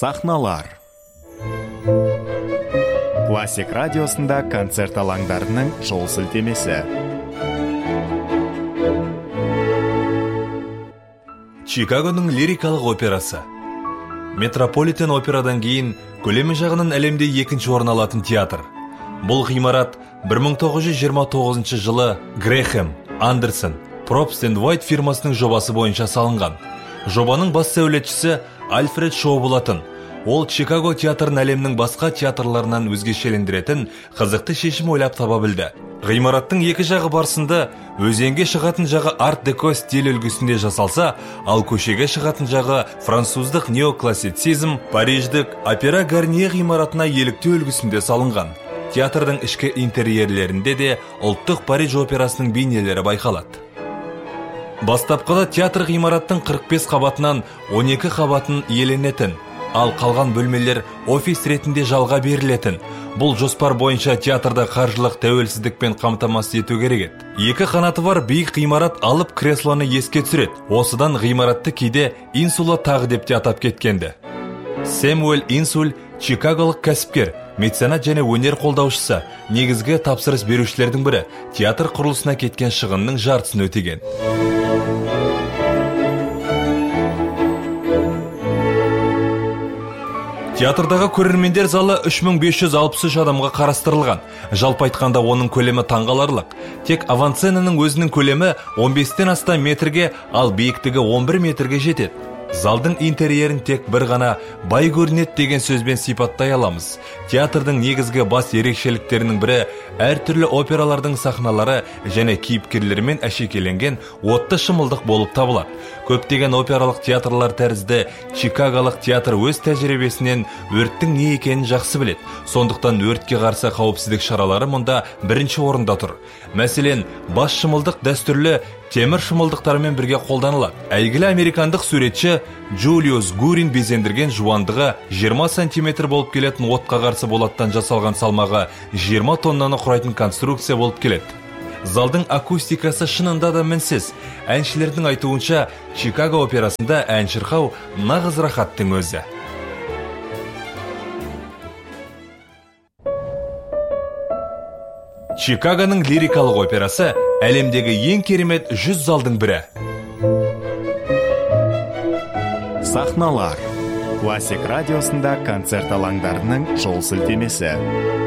Сахналар. Классик радиосында концерт алаңдарының жол сілтемесі. Чикагоның лирикалық операсы. Метрополитен операдан кейін көлемі жағынан әлемде екінші орын алатын театр. Бұл ғимарат 1929 жылы Грэхэм, Андерсон, Probst & White фирмасының жобасы бойынша салынған. Жобаның бас сәулетшісі Альфред Шоу болатын. Ол Чикаго театрын әлемнің басқа театрларынан өзгешелендіретін қызықты шешім ойлап таба білді. Ғимараттың екі жағы барысында өзенге шығатын жағы арт-деко стиль үлгісінде жасалса, ал көшеге шығатын жағы француздық неоклассицизм, париждік опера Гарнье ғимаратына елікті үлгісінде салынған. Театрдың ішкі интерьерлерінде де ұлттық Париж операсының бейнелері байқалады. Бастапқыда театр ғимараттың 45 қабатынан 12 қабатын иеленетін, ал қалған бөлмелер офис ретінде жалға берілетін. Бұл жоспар бойынша театрда қаржылық тәуелсіздікпен қамтамасыз ету керек еді. Екі қанаты бар биік ғимарат алып креслоны еске түсіреді. Осыдан ғимаратты кейде Инсула тағы деп те атап кеткенді. Сэмюэл Инсуль чикаголық кәсіпкер, меценат және өнер қолдаушысы, негізгі тапсырыс берушілердің бірі, театр құрылысына кеткен шығынның жартысын өтеген. Театрдағы көрермендер залы 3563 адамға қарастырылған. Жалпы айтқанда оның көлемі таңғаларлық. Тек авансценаның өзінің көлемі 15-тен астам метрге, ал биіктігі 11 метрге жетеді. Залдың интерьерін тек бір ғана бай көрінеді деген сөзбен сипаттай аламыз. Театрдың негізгі бас ерекшеліктерінің бірі әртүрлі опералардың сахналары және кейіпкерлермен әшекеленген отты шымылдық болып табылады. Көптеген опералық театрлар тәрізді Чикаголық театр өз тәжірибесінен өрттің не екенін жақсы біледі. Сондықтан өртке қарсы қауіпсіздік шаралары мұнда бірінші орында тұр. Мәселен, бас шымылдық дәстүрлі темір шымылдықтармен бірге қолданылады. Әйгілі американдық суретші Джулиус Гурин безендірген жуандығы 20 сантиметр болып келетін отқа қарсы болаттан жасалған салмағы 20 тоннаны құрайтын конструкция болып келеді. Залдың акустикасы шынында да мінсіз. Әншілердің айтуынша, Чикаго операсында ән шырқау нағыз рахаттың өзі. Чикагоның лирикалық операсы әлемдегі ең керемет 100 залдың бірі. Сахналар. Классик радиосында концерт алаңдарының жол сілтемесі.